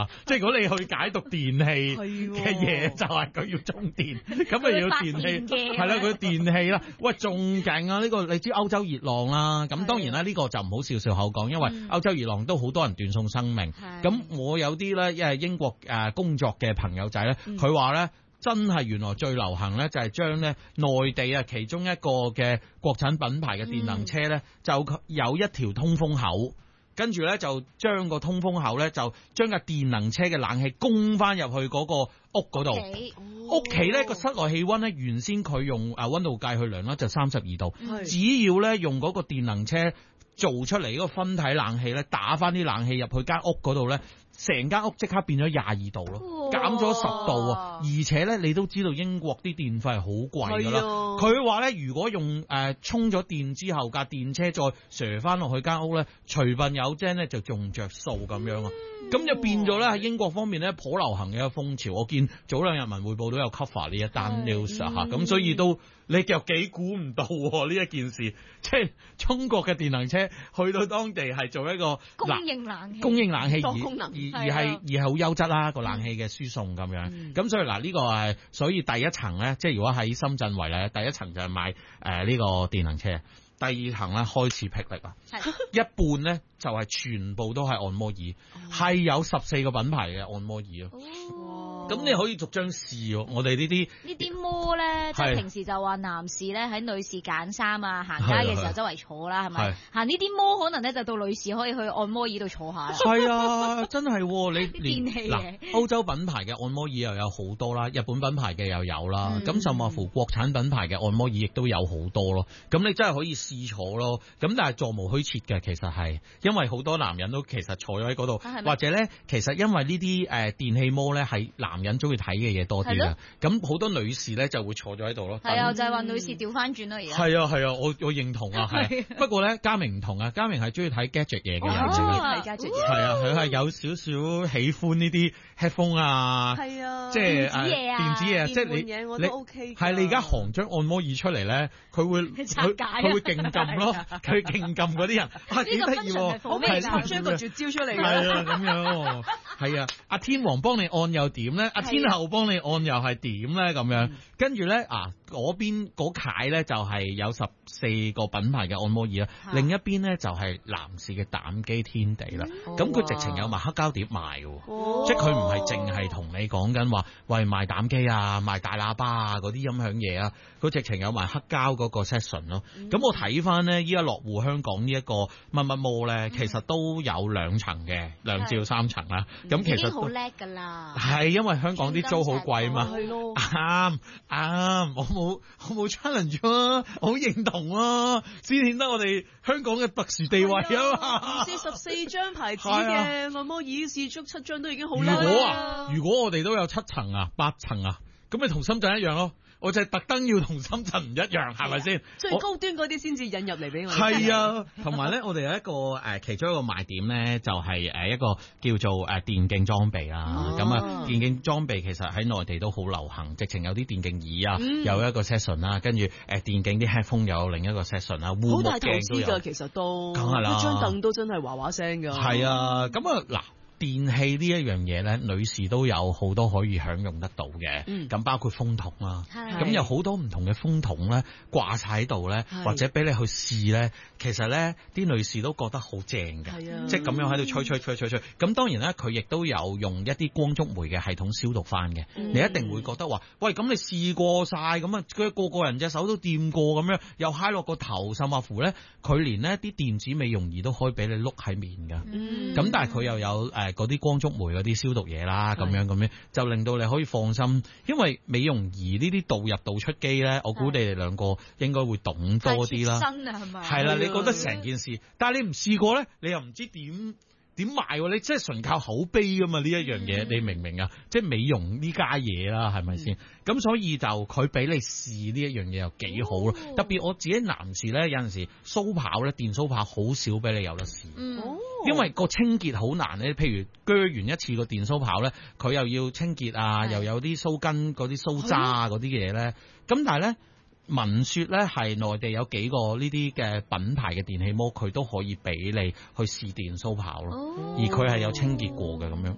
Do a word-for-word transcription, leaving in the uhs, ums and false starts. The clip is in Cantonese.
嘛？即係如果你去解讀電器嘅嘢，就係佢要充電，咁啊要電器，係啦，佢電器啦。喂，仲勁啊！呢個你知歐洲熱浪啦，咁當然啦，呢個就唔好笑笑口講，因為歐洲熱浪都好多人斷送生命。咁我有啲咧，因為英國誒工作嘅朋友仔咧，佢話咧。真係原來最流行咧，就係將咧內地啊其中一個嘅國產品牌嘅電能車咧，就有一條通風口，跟住咧就將個通風口咧就將架電能車嘅冷氣供翻入去嗰個屋嗰度。屋企咧個室內氣溫咧，原先佢用誒溫度計去量啦，就三十二度，只要咧用嗰個電能車做出嚟嗰個分體冷氣咧，打翻啲冷氣入去間屋嗰度咧。成間屋即刻變咗廿二度咯，減咗十度啊！而且咧，你都知道英國啲電費係好貴噶啦。佢話咧，如果用誒充咗電之後架電車再射翻落去間屋咧，隨便有精咧就仲着數咁樣啊！咁、嗯、就變咗咧喺英國方面咧頗流行嘅一個風潮。我見早兩日文匯報都有 cover 呢一單 news 嚇，咁、嗯、所以都你又幾估唔到呢一件事，即係中國嘅電能車去到當地係做一個供應冷氣， 供應冷氣多功能。 而而係而係好優質啦個冷氣嘅輸送咁樣，咁、嗯、所以嗱呢、呢個係所以第一層咧，即係如果喺深圳為例，第一層就係買誒呢、呃呢個電能車，第二層咧開始霹靂啦，一半咧就係、是、全部都係按摩椅，係、哦、有十四個品牌嘅按摩椅咯。咁你可以逐張試喎，我哋呢啲呢啲摩咧，即係平時就話男士咧喺女士揀衫啊、行街嘅時候周圍坐啦，係咪？行呢啲摩可能咧就到女士可以去按摩椅度坐下啦。 係啊，真係你電器嘅歐洲品牌嘅按摩椅又有好多啦，日本品牌嘅又有啦，咁、嗯、甚至乎國產品牌嘅按摩椅亦都有好多咯。咁你真係可以試坐咯。咁但係座無虛設嘅，其實係因為好多男人都其實坐咗喺嗰度，或者咧其實因為呢啲誒電器摩咧係男人中意睇嘅嘢多啲嘅，咁好多女士咧就會坐咗喺度咯。係啊， 就係、是、話女士調翻轉咯，而家係啊係啊，我我認同啊，係。不過咧，嘉明唔同啊，嘉明係中意睇 gadget 嘢嘅人嚟嘅， 睇 gadget 嘢。 係啊，佢係有少少喜歡呢啲 headphone 啊， 係啊， 即係電子嘢啊， 電子嘢，即係你嘢我都 OK。 係你而家行張按摩椅出嚟咧，佢會佢佢會勁撳咯，佢勁撳嗰啲人啊幾得意喎， 係啦，將個絕招出嚟。 係啊，咁樣係啊，阿天王幫你按又點咧？阿天后幫你按又係點咧？咁樣跟住咧啊，嗰邊嗰屆咧就係有十四個品牌嘅按摩椅啦，另一邊咧就係男士嘅膽機天地啦。咁佢直情有埋黑膠碟賣嘅，即係佢唔係淨係同你講緊話喂賣膽機啊、賣大喇叭啊嗰啲音響嘢啊，佢直情有埋黑膠嗰個 session 咯。咁我睇翻咧，依家落戶香港呢一個乜乜摩咧，其實都有兩層嘅，兩至三層啦。咁其實好叻噶啦， 係因為香港啲租好貴嘛。 係咯， 啱啱，我冇我冇 challenge 啊，我好認同啊，先顯得我哋香港嘅特殊地位啊嘛。 四十四張牌子嘅按摩椅試足七張都已經好叻啦。 如果啊，如果我哋都有七層啊、八層啊，咁咪同深圳一樣咯。我就係特登要同深圳唔一樣，係咪先？ 最高端嗰啲先至引入嚟俾我。 係啊，同埋咧，我哋有一個誒、呃，其中一個賣點咧，就係、是、誒一個叫做誒電競裝備啦。咁、哦、啊，電競裝備其實喺內地都好流行，直情有啲電競椅啊，嗯、有一個 session 啦，跟住誒電競啲 headphone 又有另一個 session 啦，護目鏡都有。好大投資㗎， 其實都。 梗係啦， 張凳都真係話話聲㗎。 係啊，咁啊嗱。電器呢一樣嘢咧，女士都有好多可以享用得到嘅，咁、嗯、包括風筒啦，咁有好多唔同嘅風筒咧掛晒喺度咧，或者俾你去試咧，其實咧啲女士都覺得好正嘅，即係咁樣喺度吹吹吹吹吹。咁當然咧，佢亦都有用一啲光觸媒嘅系統消毒翻嘅、嗯，你一定會覺得話，喂，咁你試過晒，咁啊，佢個個人隻手都掂過咁樣，又揩落個頭，甚至乎咧，佢連呢啲電子美容儀都可以俾你碌喺面噶，咁、嗯、但係佢又有誒。嗰啲光觸媒嗰啲消毒嘢啦，咁樣咁樣就令到你可以放心，因為美容儀呢啲導入導出機咧，我估你哋兩個應該會懂多啲啦。 新啊，係咪？ 係啦，你覺得成件事，但係你唔試過咧，你又唔知點點賣，你即係純靠口碑噶嘛呢一樣嘢、嗯，你明唔明啊？即係美容呢家嘢啦，係咪先？咁、嗯、所以就佢俾你試呢一樣嘢又幾好咯、哦。特別我自己男士咧，有陣時鬚刨咧，電鬚刨好少俾你有得試。嗯。因為個清潔好難咧，譬如鋸完一次個電鬚刨咧，佢又要清潔啊，又有啲鬚根嗰啲鬚渣啊嗰啲嘢咧，咁但係咧，聞說咧係內地有幾個呢啲嘅品牌嘅電器摩，佢都可以俾你去試電鬚刨咯，而佢係有清潔過嘅咁樣。